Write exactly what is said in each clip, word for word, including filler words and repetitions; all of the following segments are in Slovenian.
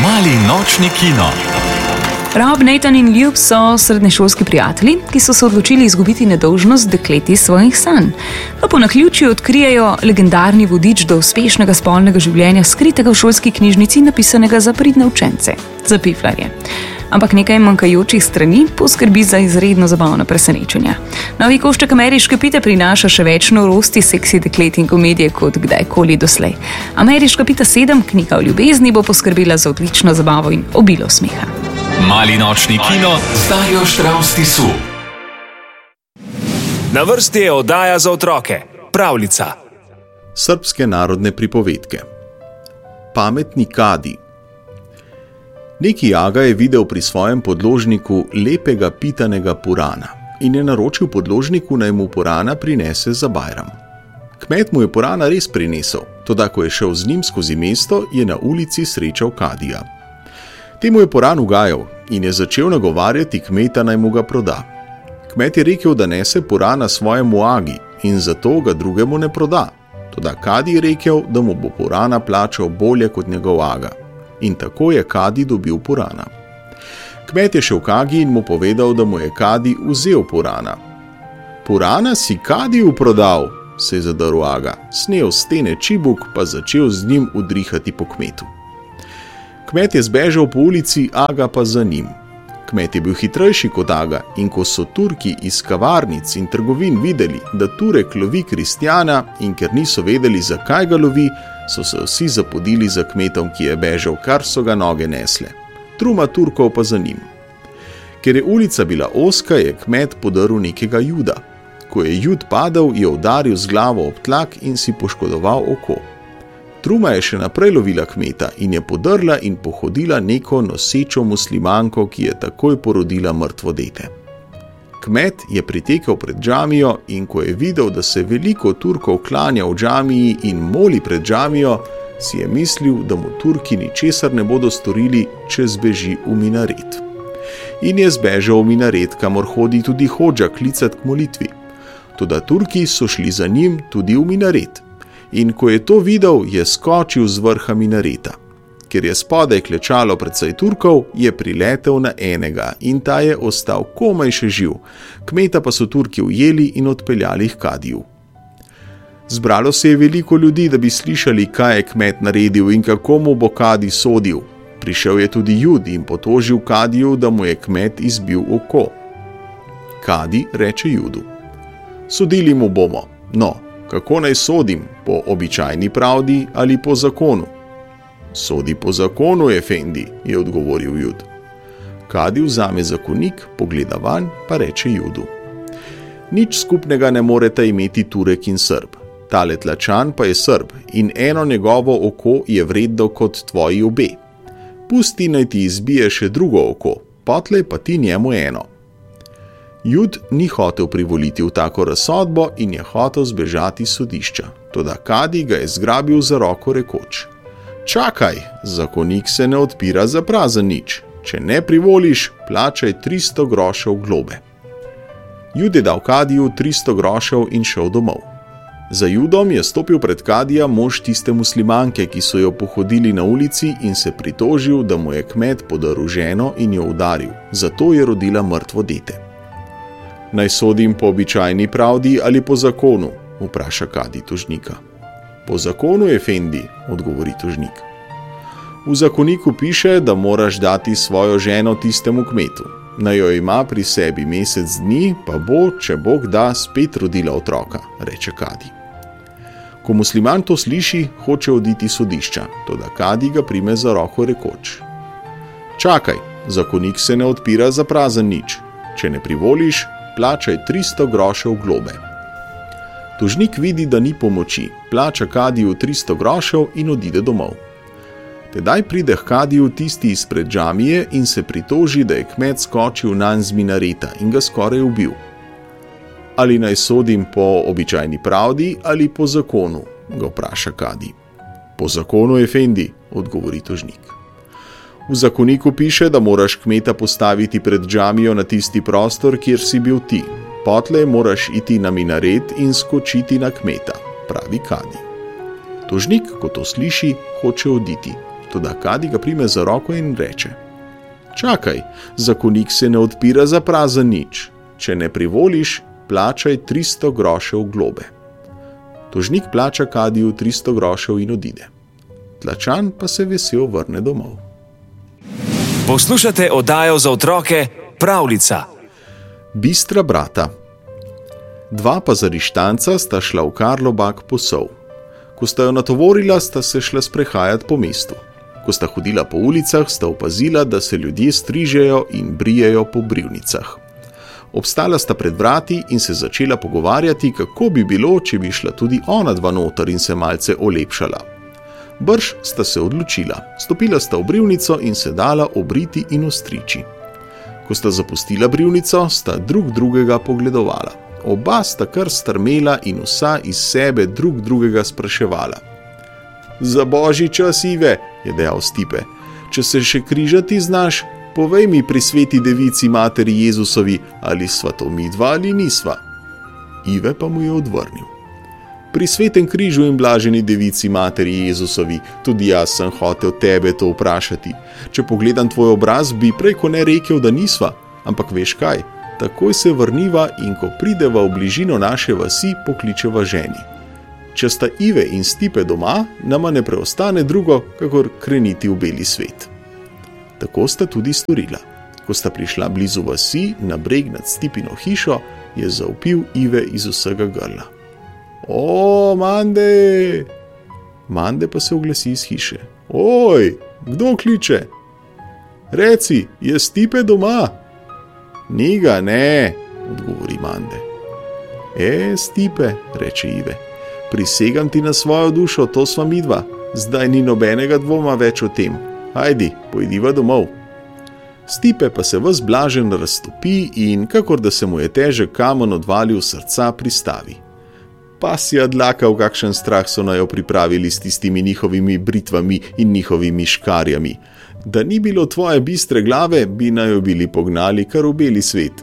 Mali nočni kino. Rob, Nathan in Ljub so srednješolski prijatelji, ki so se odločili izgubiti nedolžnost dekleti svojih sanj. Pa po naključju odkrijejo legendarni vodič do uspešnega spolnega življenja, skritega v šolski knjižnici, napisanega za pridne učence, za piflarje. Ampak nekaj manjkajočih strani poskrbi za izredno zabavna presenečenja. Novi košček Ameriške pite prinaša še več norosti, seksi deklet in komedije kot kdajkoli doslej. Ameriška pita sedem, knjiga o ljubezni, bo poskrbela za odlično zabavo in obilo smeha. Mali nočni kino z Darjo Štravs Tisu. Na vrsti je oddaja za otroke, pravljica. Srbske narodne pripovedke. Pametni kadi. Neki jaga je videl pri svojem podložniku lepega pitanega purana in je naročil podložniku, naj mu purana prinese za bajram. Kmet mu je purana res prinesel, toda ko je šel z njim skozi mesto, je na ulici srečal kadija. Temu je puran ugajal in je začel nagovarjati kmeta, naj mu ga proda. Kmet je rekel, da nese purana svojemu agi in zato ga drugemu ne proda, toda kadij je rekel, da mu bo purana plačal bolje kot njegov aga. In tako je kadij dobil purana. Kmet je šel k agi in mu povedal, da mu je kadij vzel purana. Purana si kadiju prodal, se je zadrl aga, snel stene čibuk, pa začel z njim udrihati po kmetu. Kmet je zbežal po ulici, aga pa za njim. Kmet je bil hitrejši kot aga in ko so Turki iz kavarnic in trgovin videli, da Turek lovi kristjana in ker niso vedeli, zakaj ga lovi, so se vsi zapodili za kmetom, ki je bežal, kar so ga noge nesle. Truma Turkov pa za njim. Ker je ulica bila ozka, je kmet podrl nekega juda. Ko je jud padel, je udaril z glavo ob tlak in si poškodoval oko. Truma je še naprej lovila kmeta in je podrla in pohodila neko nosečo muslimanko, ki je takoj porodila mrtvo dete. Kmet je pritekel pred džamijo in ko je videl, da se veliko Turkov klanja v džamiji in moli pred džamijo, si je mislil, da mu Turki ničesar ne bodo storili, če zbeži v minaret. In je zbežal v minaret, kamor hodi tudi hodža klicat k molitvi. Toda Turki so šli za njim tudi v minaret. In ko je to videl, je skočil z vrha minareta. Ker je spodaj klečalo precej Turkov, je priletel na enega in ta je ostal komaj še živ. Kmeta pa so Turki ujeli in odpeljali h kadiju. Zbralo se je veliko ljudi, da bi slišali, kaj je kmet naredil in kako mu bo kadij sodil. Prišel je tudi jud in potožil kadiju, da mu je kmet izbil oko. Kadij reče judu: sodili mu bomo, no, kako naj sodim, po običajni pravdi ali po zakonu? Sodi po zakonu, efendi, je odgovoril jud. Kadij vzame zakonik, pogleda vanj, pa reče judu: nič skupnega ne moreta imeti Turek in Srb. Tale tlačan pa je Srb in eno njegovo oko je vredno kot tvoji obe. Pusti, naj ti izbije še drugo oko, potlej pa ti njemu eno. Jud ni hotel privoliti v tako razsodbo in je hotel zbežati s sodišča, toda kadij ga je zgrabil za roko rekoč: čakaj, zakonik se ne odpira za prazen nič. Če ne privoliš, plačaj tristo grošev globe. Jud je dal kadiju tristo grošev in šel domov. Za judom je stopil pred kadija mož tiste muslimanke, ki so jo pohodili na ulici in se pritožil, da mu je kmet podaril ženo in jo udaril, zato je rodila mrtvo dete. Naj sodim po običajni pravdi ali po zakonu, vpraša kadij tožnika. Po zakonu, efendi, odgovori tožnik. V zakoniku piše, da moraš dati svojo ženo tistemu kmetu. Naj jo ima pri sebi mesec dni, pa bo, če Bog da, spet rodila otroka, reče kadij. Ko musliman to sliši, hoče oditi sodišča, toda kadij ga prime za roko rekoč: čakaj, zakonik se ne odpira za prazen nič. Če ne privoliš, plačaj tristo grošev globe. Tožnik vidi, da ni pomoči, plača kadiju tristo grošev in odide domov. Tedaj pride h kadiju tisti izpred džamije in se pritoži, da je kmet skočil nanj z minareta in ga skoraj ubil. Ali naj sodim po običajni pravdi ali po zakonu, ga vpraša kadij. Po zakonu, efendi, odgovori tožnik. V zakoniku piše, da moraš kmeta postaviti pred džamijo na tisti prostor, kjer si bil ti. Potlej moraš iti na minaret in skočiti na kmeta, pravi kadij. Tožnik, ko to sliši, hoče oditi, Toda Kadi ga prime za roko in reče: Čakaj, zakonik se ne odpira za prazen nič. Če ne privoliš, plačaj tristo grošev globe. Tožnik plača Kadiju tristo grošev in odide. Tlačan pa se vesel vrne domov. Poslušate oddajo za otroke Pravljica. Bistra brata. Dva pazarištanca sta šla v Karlobag po sol. Ko sta jo natovorila, sta se šla sprehajati po mestu. Ko sta hodila po ulicah, sta opazila, da se ljudje strižejo in brijejo po brivnicah. Obstala sta pred vrati in se začela pogovarjati, kako bi bilo, če bi šla tudi ona dva noter in se malce olepšala. Brž sta se odločila, stopila sta v brivnico in se dala obriti in ostriči. Ko sta zapustila brivnico, sta drug drugega pogledovala. Oba sta kar strmela in vsa iz sebe drug drugega spraševala. Za božji čas, Ive, je dejal Stipe, če se še križati znaš, povej mi pri sveti devici materi Jezusovi, ali sva to midva ali nisva. Ive pa mu je odvrnil. Pri svetem križu in blaženi devici materi Jezusovi, tudi jaz sem hotel tebe to vprašati. Če pogledam tvoj obraz, bi preko ne rekel, da nisva, ampak veš kaj, takoj se vrniva in ko prideva v bližino naše vasi, pokličeva ženi. Če sta Ive in Stipe doma, nama ne preostane drugo, kakor kreniti v beli svet. Tako sta tudi storila. Ko sta prišla blizu vasi, na breg nad Stipino hišo, je zavpil Ive iz vsega grla. O, Mande! Mande pa se oglasi iz hiše. Oj, kdo kliče? Reci, je Stipe doma? Ni ga, ne, odgovori Mande. E, Stipe, reče Ive, prisegam ti na svojo dušo, to sva midva, zdaj ni nobenega dvoma več o tem. Ajdi, pojdiva domov. Stipe pa se ves blažen raztopi in, kakor da se mu je težek kamen odvalil srca, pristavi. Pasja dlaka, v kakšen strah so najo pripravili s tistimi njihovimi britvami in njihovimi škarjami. Da ni bilo tvoje bistre glave, bi najo bili pognali kar v beli svet.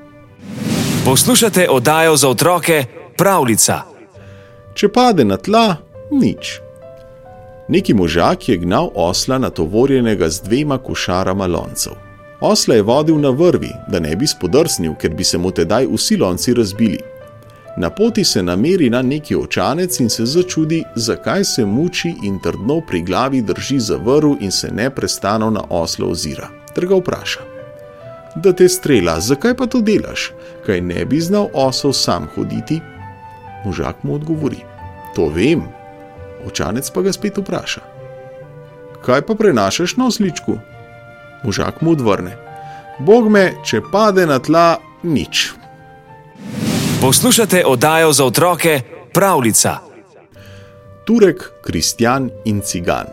Poslušate oddajo za otroke Pravljica. Če pade na tla, nič. Neki možak je gnal osla natovorjenega z dvema košarama loncev. Osla je vodil na vrvi, da ne bi spodrsnil, ker bi se mu tedaj vsi lonci razbili. Na poti se nameri na neki očanec in se začudi, zakaj se muči in trdno pri glavi drži za vrv in se neprestano na osla ozira. Ter ga vpraša. Da te strela, zakaj pa to delaš? Kaj ne bi znal osel sam hoditi? Možak mu odgovori. To vem. Očanec pa ga spet vpraša. Kaj pa prenašaš na osličku? Možak mu odvrne. Bog me, če pade na tla, nič. Poslušate oddajo za otroke Pravljica. Turek, kristjan in cigan.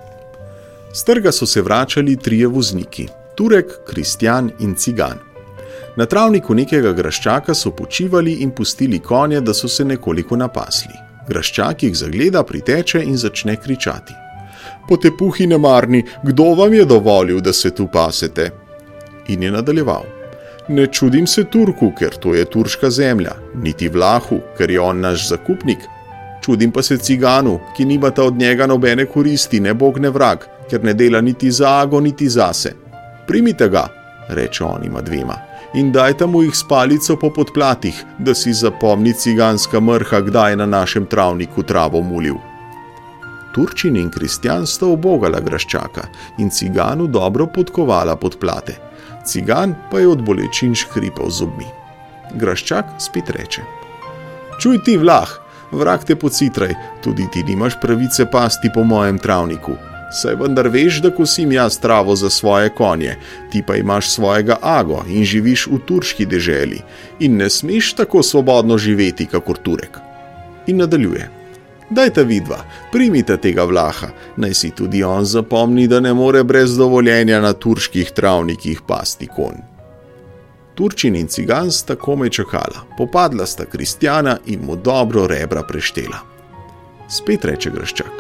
S trga so se vračali trije vozniki. Turek, kristjan in cigan. Na travniku nekega graščaka so počivali in pustili konje, da so se nekoliko napasli. Graščak jih zagleda, priteče in začne kričati. Potepuhi nemarni, kdo vam je dovolil, da se tu pasete? In je nadaljeval. Ne čudim se Turku, ker to je turška zemlja, niti Vlahu, ker je on naš zakupnik. Čudim pa se ciganu, ki nimata od njega nobene koristi, ne bog ne vrag, ker ne dela niti za ago, niti zase. Primite ga, reče onima dvema, in dajte mu jih s palico po podplatih, da si zapomni ciganska mrha, kdaj je na našem travniku travo mulil. Turčin in kristjan sta ubogala graščaka in ciganu dobro podkovala podplate. Cigan pa je od bolečin škripal zobmi. Graščak spet reče. Čuj ti, Vlah, vrag te pocitraj, tudi ti nimaš pravice pasti po mojem travniku. Saj vendar veš, da kosim jaz travo za svoje konje, ti pa imaš svojega ago in živiš v turški deželi in ne smeš tako svobodno živeti, kakor Turek. In nadaljuje. Dajta vidva, primite tega Vlaha, naj si tudi on zapomni, da ne more brez dovoljenja na turških travnikih pasti konj. Turčin in cigan sta komaj čakala, popadla sta kristjana in mu dobro rebra preštela. Spet reče graščak.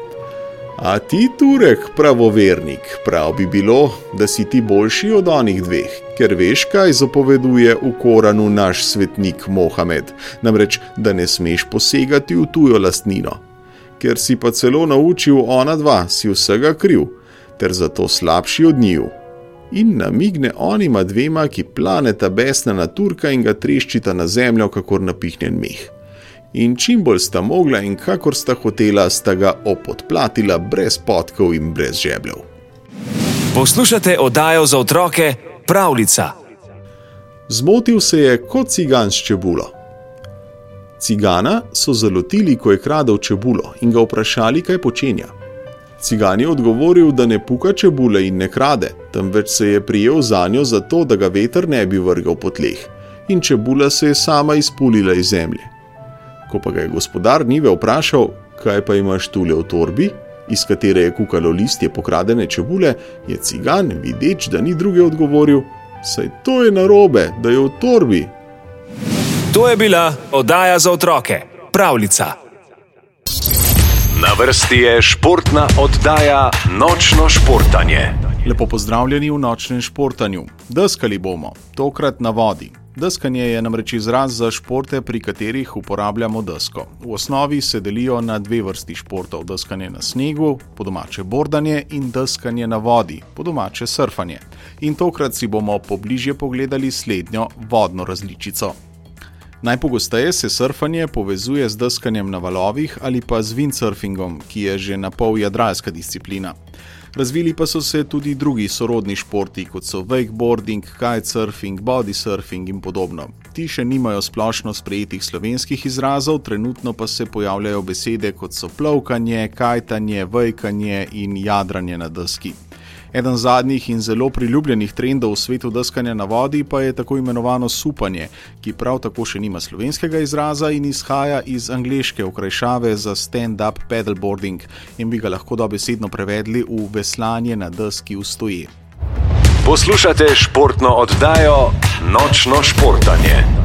A ti, Turek, pravovernik, prav bi bilo, da si ti boljši od onih dveh, ker veš, kaj zapoveduje v Koranu naš svetnik Mohamed, namreč, da ne smeš posegati v tujo lastnino. ker si pa celo naučil ona dva, si vsega kriv, ter zato slabši od njiju. In namigne onima dvema, ki planeta besna na Turka in ga treščita na zemljo, kakor napihnjen meh. In čim bolj sta mogla in kakor sta hotela, sta ga opodplatila brez podkov in brez žebljev. Poslušate oddajo za otroke Pravljica. Zmotil se je kot cigan s čebulo. Cigana so zalotili, ko je kradel čebulo, in ga vprašali, kaj počenja. Cigan je odgovoril, da ne puka čebule in ne krade, temveč se je prijel zanjo zato, da ga veter ne bi vrgal po tleh, in čebula se je sama izpulila iz zemlje. Ko pa ga je gospodar njive vprašal, kaj pa imaš tule v torbi, iz katere je kukalo listje pokradene čebule, je cigan, videč, da ni druge, odgovoril, saj to je narobe, da je v torbi. To je bila oddaja za otroke Pravljica. Na vrsti je športna oddaja Nočno športanje. Lepo pozdravljeni v Nočnem športanju. Deskali bomo, tokrat na vodi. Deskanje je namreč izraz za športe, pri katerih uporabljamo desko. V osnovi se delijo na dve vrsti športov, deskanje na snegu, po domače bordanje, in deskanje na vodi, po domače surfanje. In tokrat si bomo pobližje pogledali slednjo vodno različico. Najpogosteje se surfanje povezuje z deskanjem na valovih ali pa z windsurfingom, ki je že na pol jadralska disciplina. Razvili pa so se tudi drugi sorodni športi, kot so wakeboarding, kitesurfing, bodysurfing in podobno. Ti še nimajo splošno sprejetih slovenskih izrazov, trenutno pa se pojavljajo besede, kot so plovkanje, kajtanje, vejkanje in jadranje na deski. Eden zadnjih in zelo priljubljenih trendov v svetu deskanja na vodi pa je tako imenovano supanje, ki prav tako še nima slovenskega izraza in izhaja iz angleške okrajšave za stand-up paddleboarding in bi ga lahko dobesedno prevedli v veslanje na deski v stoje. Poslušate športno oddajo Nočno športanje.